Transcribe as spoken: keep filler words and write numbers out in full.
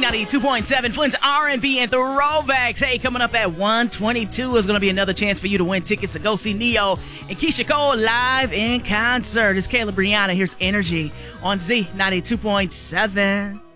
ninety-two point seven, Flint's R and B and throwbacks. Hey, coming up at one twenty-two is going to be another chance for you to win tickets to go see Neo and Keisha Cole live in concert. It's Kayla Brianna. Here's Energy on Z ninety-two point seven.